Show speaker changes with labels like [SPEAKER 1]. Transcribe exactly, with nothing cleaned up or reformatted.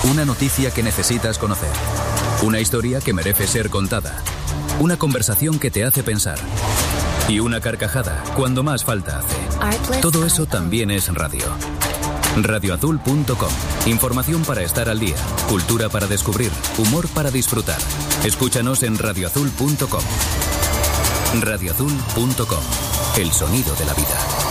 [SPEAKER 1] Una noticia que necesitas conocer. Una historia que merece ser contada. Una conversación que te hace pensar. Y una carcajada cuando más falta hace. Todo eso también es radio. radio azul punto com. Información para estar al día. Cultura para descubrir. Humor para disfrutar. Escúchanos en radio azul punto com. radio azul punto com. El sonido de la vida.